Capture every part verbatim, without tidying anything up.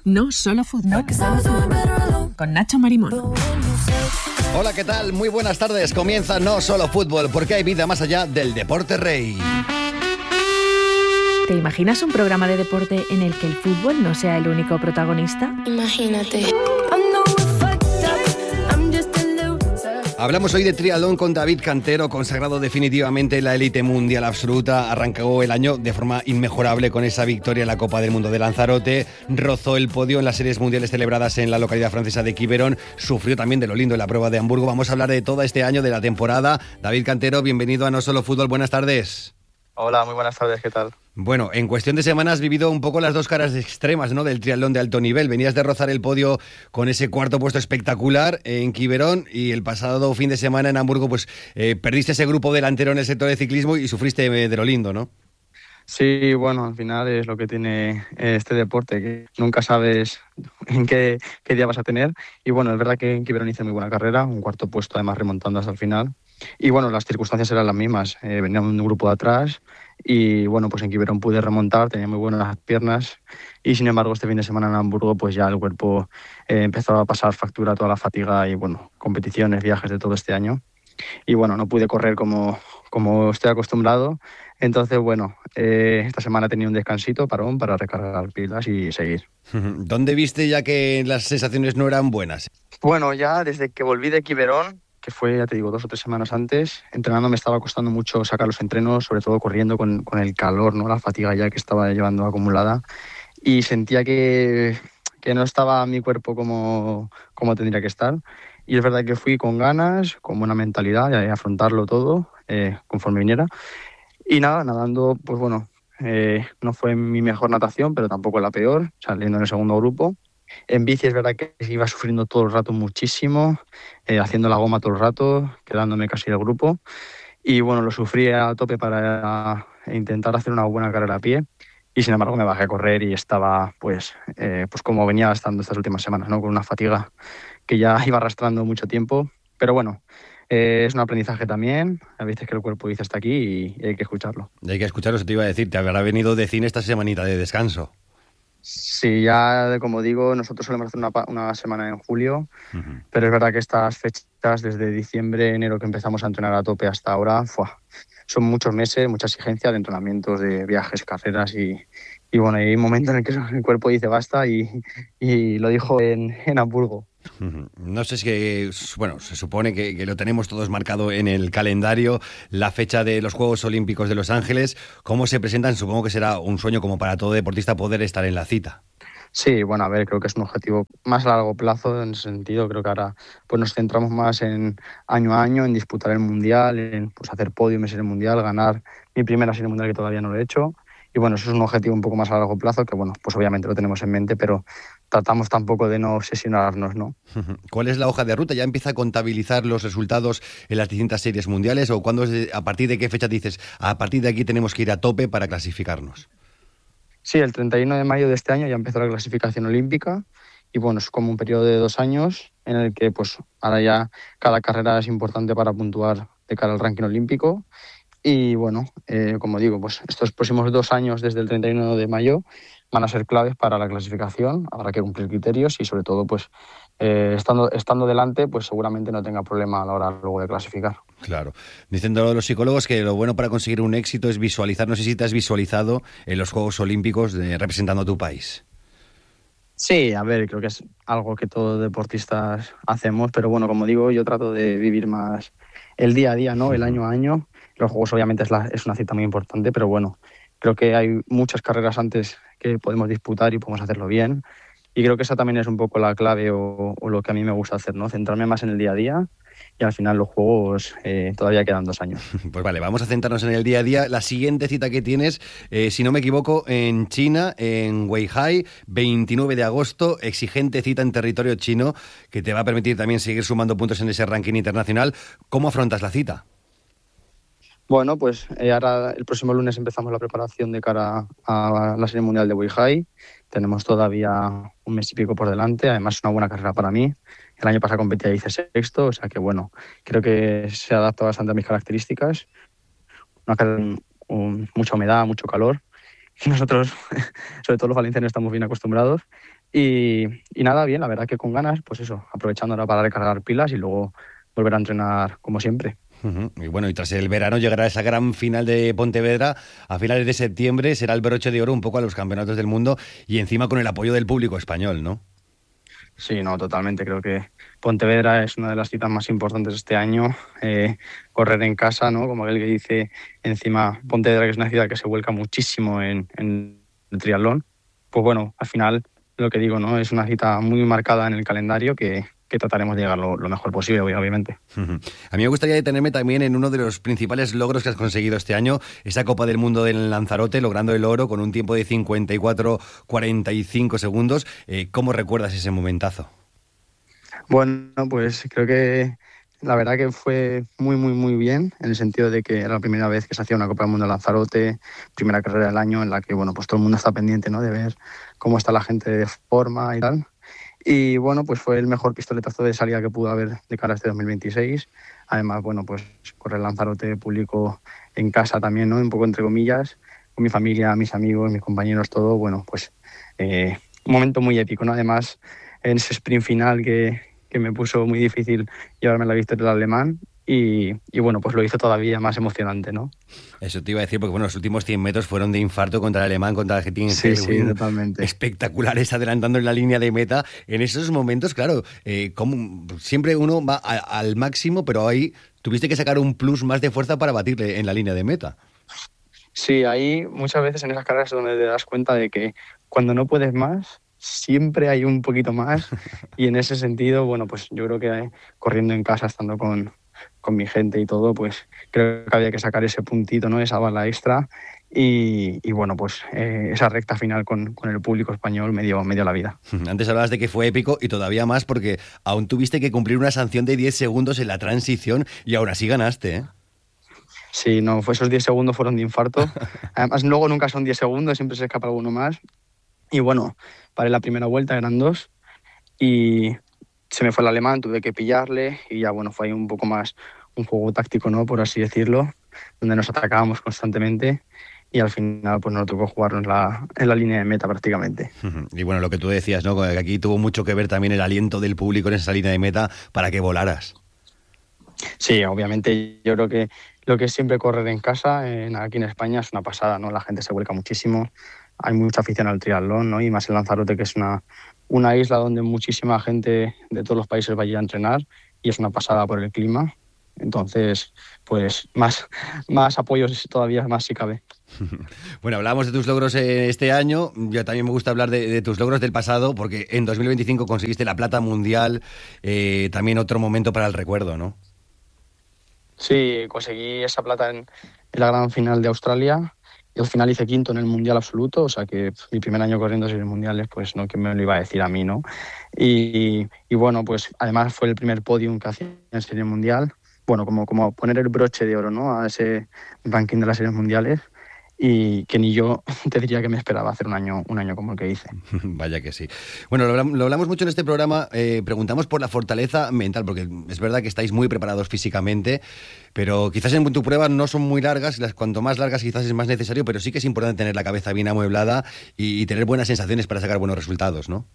No Solo Fútbol, con Nacho Marimón. Hola, ¿qué tal? Muy buenas tardes. Comienza No Solo Fútbol, porque hay vida más allá del deporte rey. ¿Te imaginas un programa de deporte en el que el fútbol no sea el único protagonista? Imagínate. Hablamos hoy de triatlón con David Cantero, consagrado definitivamente en la élite mundial absoluta. Arrancó el año de forma inmejorable con esa victoria en la Copa del Mundo de Lanzarote. Rozó el podio en las series mundiales celebradas en la localidad francesa de Quiberon. Sufrió también de lo lindo en la prueba de Hamburgo. Vamos a hablar de todo este año, de la temporada. David Cantero, bienvenido a No Solo Fútbol. Buenas tardes. Hola, muy buenas tardes, ¿qué tal? Bueno, en cuestión de semanas has vivido un poco las dos caras extremas, ¿no?, del triatlón de alto nivel. Venías de rozar el podio con ese cuarto puesto espectacular en Quiberon y el pasado fin de semana en Hamburgo pues eh, perdiste ese grupo delantero en el sector de ciclismo y sufriste de lo lindo, ¿no? Sí, bueno, al final es lo que tiene este deporte, que nunca sabes en qué, qué día vas a tener. Y bueno, es verdad que en Quiberon hice muy buena carrera, un cuarto puesto además remontando hasta el final. Y bueno, las circunstancias eran las mismas, eh, venía un grupo de atrás y bueno, pues en Quiberon pude remontar, tenía muy buenas piernas y sin embargo este fin de semana en Hamburgo pues ya el cuerpo eh, empezó a pasar factura, toda la fatiga y bueno, competiciones, viajes de todo este año. Y bueno, no pude correr como, como estoy acostumbrado. Entonces, bueno, eh, esta semana he tenido un descansito, parón, para recargar pilas y seguir. ¿Dónde viste ya que las sensaciones no eran buenas? Bueno, ya desde que volví de Quiberon, que fue, ya te digo, dos o tres semanas antes, entrenando me estaba costando mucho sacar los entrenos, sobre todo corriendo con, con el calor, ¿no? La fatiga ya que estaba llevando acumulada. Y sentía que, que no estaba mi cuerpo como, como tendría que estar. Y es verdad que fui con ganas, con buena mentalidad, de afrontarlo todo eh, conforme viniera. Y nada, nadando, pues bueno, eh, no fue mi mejor natación, pero tampoco la peor, saliendo en el segundo grupo. En bici es verdad que iba sufriendo todo el rato muchísimo, eh, haciendo la goma todo el rato, quedándome casi del grupo. Y bueno, lo sufrí a tope para intentar hacer una buena carrera a pie. Y sin embargo me bajé a correr y estaba pues, eh, pues como venía estando estas últimas semanas, ¿no? Con una fatiga que ya iba arrastrando mucho tiempo. Pero bueno, eh, es un aprendizaje también. A veces que el cuerpo dice hasta aquí y, y hay que escucharlo. Hay que escucharlo, eso te iba a decir. Te habrá venido de cine esta semanita de descanso. Sí, ya como digo, nosotros solemos hacer una, una semana en julio, uh-huh. Pero es verdad que estas fechas, desde diciembre, enero que empezamos a entrenar a tope hasta ahora, ¡fua! Son muchos meses, mucha exigencia de entrenamientos, de viajes, carreras y, y bueno, hay un momento en el que el cuerpo dice basta y, y lo dijo en, en Hamburgo. No sé si, que, bueno, se supone que, que lo tenemos todos marcado en el calendario, la fecha de los Juegos Olímpicos de Los Ángeles. ¿Cómo se presentan? Supongo que será un sueño como para todo deportista poder estar en la cita. Sí, bueno, a ver, creo que es un objetivo más a largo plazo en ese sentido. Creo que ahora pues nos centramos más en año a año, en disputar el Mundial, en pues, hacer podium en el Mundial, ganar mi primera serie mundial que todavía no lo he hecho. Y bueno, eso es un objetivo un poco más a largo plazo, que bueno, pues obviamente lo tenemos en mente, pero tratamos tampoco de no obsesionarnos, ¿no? ¿Cuál es la hoja de ruta? ¿Ya empieza a contabilizar los resultados en las distintas series mundiales? ¿O cuándo, a partir de qué fecha dices, a partir de aquí tenemos que ir a tope para clasificarnos? Sí, el treinta y uno de mayo de este año ya empezó la clasificación olímpica y bueno, es como un periodo de dos años en el que pues ahora ya cada carrera es importante para puntuar de cara al ranking olímpico. Y bueno, eh, como digo, pues estos próximos dos años desde el treinta y uno de mayo van a ser claves para la clasificación. Habrá que cumplir criterios y sobre todo, pues eh, estando, estando delante, pues seguramente no tenga problema a la hora luego de clasificar. Claro. Dicen los psicólogos que lo bueno para conseguir un éxito es visualizar. No sé si te has visualizado en los Juegos Olímpicos de, representando a tu país. Sí, a ver, creo que es algo que todos deportistas hacemos, pero bueno, como digo, yo trato de vivir más el día a día, ¿no? El año a año. Los Juegos obviamente es, la, es una cita muy importante, pero bueno, creo que hay muchas carreras antes que podemos disputar y podemos hacerlo bien. Y creo que esa también es un poco la clave o, o lo que a mí me gusta hacer, ¿no? Centrarme más en el día a día y al final los Juegos eh, todavía quedan dos años. Pues vale, vamos a centrarnos en el día a día. La siguiente cita que tienes, eh, si no me equivoco, en China, en Weihai, veintinueve de agosto, exigente cita en territorio chino que te va a permitir también seguir sumando puntos en ese ranking internacional. ¿Cómo afrontas la cita? Bueno, pues eh, ahora el próximo lunes empezamos la preparación de cara a la Serie Mundial de Weihai. Tenemos todavía un mes y pico por delante, además es una buena carrera para mí. El año pasado competía y hice sexto, o sea que bueno, creo que se adapta bastante a mis características. Una carrera con mucha humedad, mucho calor nosotros, sobre todo los valencianos, estamos bien acostumbrados. Y, y nada, bien, la verdad que con ganas, pues eso, aprovechando ahora para recargar pilas y luego volver a entrenar como siempre. Uh-huh. Y bueno, y tras el verano llegará esa gran final de Pontevedra a finales de septiembre, será el broche de oro un poco a los campeonatos del mundo y encima con el apoyo del público español, ¿no? Sí, no, totalmente. Creo que Pontevedra es una de las citas más importantes este año. Eh, correr en casa, ¿no? Como aquel que dice, encima Pontevedra, que es una ciudad que se vuelca muchísimo en, en el triatlón. Pues bueno, al final, lo que digo, ¿no? Es una cita muy marcada en el calendario que, que trataremos de llegar lo, lo mejor posible, obviamente. Uh-huh. A mí me gustaría detenerme también en uno de los principales logros que has conseguido este año, esa Copa del Mundo del Lanzarote, logrando el oro con un tiempo de cincuenta y cuatro cuarenta y cinco segundos. Eh, ¿Cómo recuerdas ese momentazo? Bueno, pues creo que la verdad que fue muy, muy, muy bien, en el sentido de que era la primera vez que se hacía una Copa del Mundo de Lanzarote, primera carrera del año en la que, bueno, pues todo el mundo está pendiente, ¿no? De ver cómo está la gente de forma y tal. Y bueno, pues fue el mejor pistoletazo de salida que pudo haber de cara a este dos mil veintiséis. Además, bueno, pues correr Lanzarote público en casa también, ¿no? Un poco entre comillas, con mi familia, mis amigos, mis compañeros, todo. Bueno, pues eh, un momento muy épico, ¿no? Además, en ese sprint final que, que me puso muy difícil llevarme la victoria del alemán. Y, y bueno, pues lo hizo todavía más emocionante, ¿no? Eso te iba a decir, porque bueno, los últimos cien metros fueron de infarto contra el alemán, contra el Argentina. Sí, sí, totalmente. Espectaculares, adelantando en la línea de meta. En esos momentos, claro, eh, como siempre uno va a, al máximo, pero ahí tuviste que sacar un plus más de fuerza para batirle en la línea de meta. Sí, ahí muchas veces en esas carreras es donde te das cuenta de que cuando no puedes más, siempre hay un poquito más. Y en ese sentido, bueno, pues yo creo que eh, corriendo en casa, estando con... con mi gente y todo, pues creo que había que sacar ese puntito, ¿no? Esa bala extra y, y bueno, pues eh, esa recta final con, con el público español me dio, me dio la vida. Antes hablabas de que fue épico y todavía más porque aún tuviste que cumplir una sanción de diez segundos en la transición y aún así ganaste, ¿eh? Sí, no, fue esos diez segundos fueron de infarto. Además, luego nunca son diez segundos, siempre se escapa alguno más. Y bueno, paré la primera vuelta, eran dos, y se me fue el alemán, tuve que pillarle y ya, bueno, fue ahí un poco más un juego táctico, ¿no? Por así decirlo, donde nos atacábamos constantemente y al final pues nos tocó jugarnos en la, en la línea de meta prácticamente. Y bueno, lo que tú decías, ¿no? Que aquí tuvo mucho que ver también el aliento del público en esa línea de meta para que volaras. Sí, obviamente yo creo que lo que es siempre correr en casa, en, aquí en España, es una pasada, ¿no? La gente se vuelca muchísimo, hay mucha afición al triatlón, ¿no? Y más en Lanzarote, que es una, una isla donde muchísima gente de todos los países va a ir a entrenar y es una pasada por el clima. Entonces, pues más, más apoyos todavía más si cabe. Bueno, hablábamos de tus logros este año. Yo también me gusta hablar de, de tus logros del pasado, porque en dos mil veinticinco conseguiste la plata mundial, eh, también otro momento para el recuerdo, ¿no? Sí, conseguí esa plata en, en la gran final de Australia y al final hice quinto en el mundial absoluto, o sea que pff, mi primer año corriendo series mundiales, pues no, que me lo iba a decir a mí, ¿no? Y, y bueno, pues además fue el primer podium que hacía en serie mundial. Bueno, como, como poner el broche de oro, ¿no? A ese ranking de las series mundiales y que ni yo te diría que me esperaba hacer un año un año como el que hice. Vaya que sí. Bueno, lo, lo hablamos mucho en este programa, eh, preguntamos por la fortaleza mental, porque es verdad que estáis muy preparados físicamente, pero quizás en tu prueba no son muy largas, las cuanto más largas quizás es más necesario, pero sí que es importante tener la cabeza bien amueblada y, y tener buenas sensaciones para sacar buenos resultados, ¿no?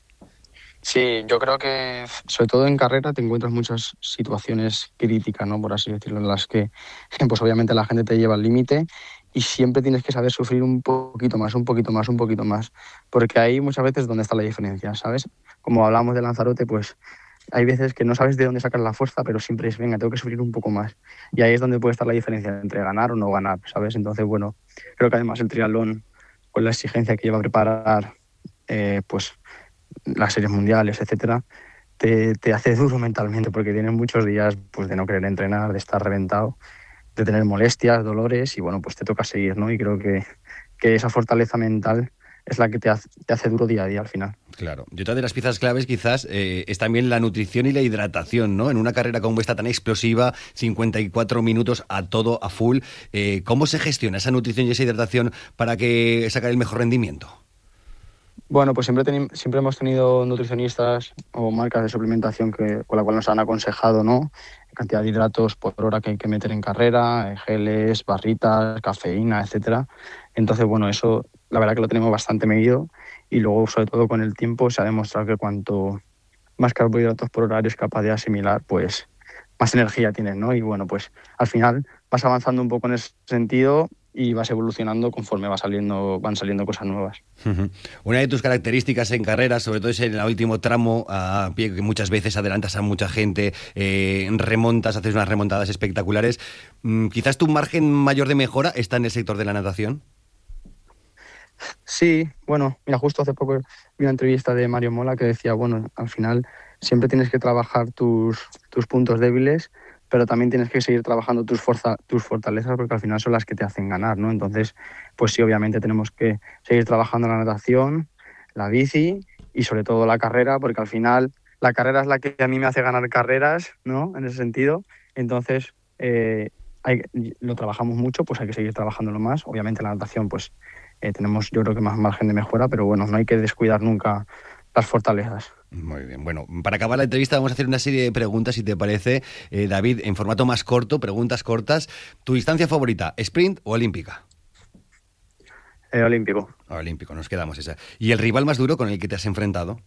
Sí, yo creo que sobre todo en carrera te encuentras muchas situaciones críticas, ¿no? Por así decirlo, en las que pues obviamente la gente te lleva al límite y siempre tienes que saber sufrir un poquito más, un poquito más, un poquito más, porque ahí muchas veces donde está la diferencia, ¿sabes? Como hablamos de Lanzarote, pues hay veces que no sabes de dónde sacar la fuerza, pero siempre es, venga, tengo que sufrir un poco más. Y ahí es donde puede estar la diferencia entre ganar o no ganar, ¿sabes? Entonces, bueno, creo que además el triatlón, con la exigencia que lleva a preparar, eh, pues las series mundiales, etcétera, te, te hace duro mentalmente porque tienes muchos días pues de no querer entrenar, de estar reventado, de tener molestias, dolores y bueno, pues te toca seguir, ¿no? Y creo que, que esa fortaleza mental es la que te hace, te hace duro día a día al final. Claro. Y otra de las piezas claves quizás eh, es también la nutrición y la hidratación, ¿no? En una carrera como esta tan explosiva, cincuenta y cuatro minutos a todo, a full, eh, ¿cómo se gestiona esa nutrición y esa hidratación para que sacar el mejor rendimiento? Bueno, pues siempre, teni- siempre hemos tenido nutricionistas o marcas de suplementación que, con la cual nos han aconsejado, ¿no? Cantidad de hidratos por hora que hay que meter en carrera, geles, barritas, cafeína, etcétera. Entonces, bueno, eso la verdad que lo tenemos bastante medido y luego, sobre todo con el tiempo, se ha demostrado que cuanto más carbohidratos por horario es capaz de asimilar, pues más energía tienes, ¿no? Y bueno, pues al final vas avanzando un poco en ese sentido y vas evolucionando conforme va saliendo, van saliendo cosas nuevas. Uh-huh. Una de tus características en carrera, sobre todo es en el último tramo a pie, que muchas veces adelantas a mucha gente, eh, remontas, haces unas remontadas espectaculares. Mm, quizás tu margen mayor de mejora está en el sector de la natación. Sí, bueno, mira, justo hace poco vi una entrevista de Mario Mola que decía, bueno, al final siempre tienes que trabajar tus, tus puntos débiles, pero también tienes que seguir trabajando tus, forza, tus fortalezas porque al final son las que te hacen ganar, ¿no? Entonces, pues sí, obviamente tenemos que seguir trabajando la natación, la bici y sobre todo la carrera, porque al final la carrera es la que a mí me hace ganar carreras, ¿no? En ese sentido. Entonces, eh, hay, lo trabajamos mucho, pues hay que seguir trabajándolo más. Obviamente la natación, pues eh, tenemos yo creo que más margen de mejora, pero bueno, no hay que descuidar nunca las fortalezas. Muy bien. Bueno, para acabar la entrevista vamos a hacer una serie de preguntas, si te parece, eh, David, en formato más corto, preguntas cortas. ¿Tu distancia favorita, sprint o olímpica? Eh, olímpico. Olímpico, nos quedamos esa. ¿Y el rival más duro con el que te has enfrentado?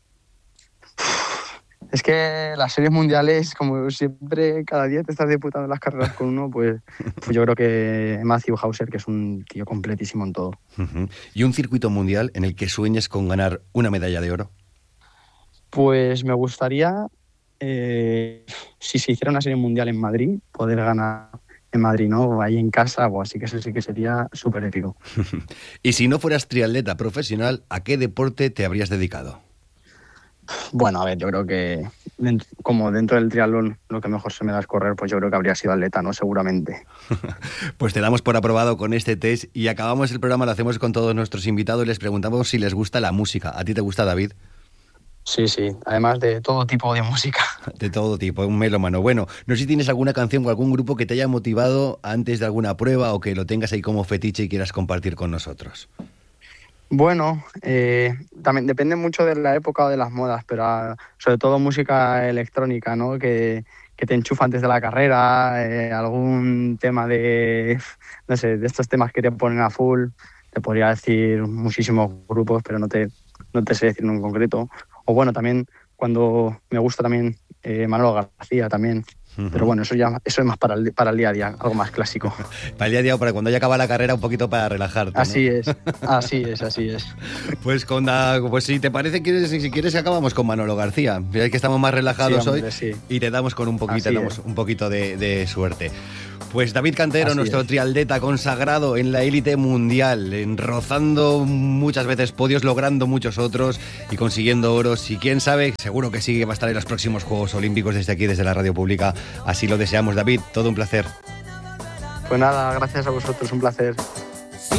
Es que las series mundiales, como siempre, cada día te estás disputando las carreras con uno, pues, pues yo creo que Matthew Hauser, que es un tío completísimo en todo. Uh-huh. ¿Y un circuito mundial en el que sueñes con ganar una medalla de oro? Pues me gustaría, eh, si se hiciera una serie mundial en Madrid, poder ganar en Madrid, ¿no? Ahí en casa, o así que eso sí que sería súper épico. Y si no fueras triatleta profesional, ¿a qué deporte te habrías dedicado? Bueno, a ver, yo creo que dentro, como dentro del triatlón lo que mejor se me da es correr, pues yo creo que habría sido atleta, ¿no? Seguramente. Pues te damos por aprobado con este test y acabamos el programa, lo hacemos con todos nuestros invitados y les preguntamos si les gusta la música. ¿A ti te gusta, David? Sí, sí, además de todo tipo de música. De todo tipo, un melómano. Bueno, no sé si tienes alguna canción o algún grupo que te haya motivado antes de alguna prueba o que lo tengas ahí como fetiche y quieras compartir con nosotros. Bueno, eh, también depende mucho de la época o de las modas, pero uh, sobre todo música electrónica, ¿no? Que, que te enchufa antes de la carrera, eh, algún tema de, no sé, de estos temas que te ponen a full. Te podría decir muchísimos grupos, pero no te, no te sé decir uno en concreto. O bueno, también cuando me gusta también eh, Manolo García también. Uh-huh. Pero bueno, eso ya eso es más para el, para el día a día, algo más clásico. Para el día a día, para cuando ya acaba la carrera, un poquito para relajarte, ¿no? Así es, así es, así es. Pues con la, pues si te parece, quieres, si quieres acabamos con Manolo García. Mirad que estamos más relajados sí, hombre, hoy sí. Y te damos con un poquito, damos un poquito de, de suerte. Pues David Cantero, así nuestro es. triatleta consagrado en la élite mundial, en rozando muchas veces podios, logrando muchos otros y consiguiendo oros. Y quién sabe, seguro que sí que va a estar en los próximos Juegos Olímpicos desde aquí, desde la Radio Pública. Así lo deseamos, David. Todo un placer. Pues nada, gracias a vosotros, un placer.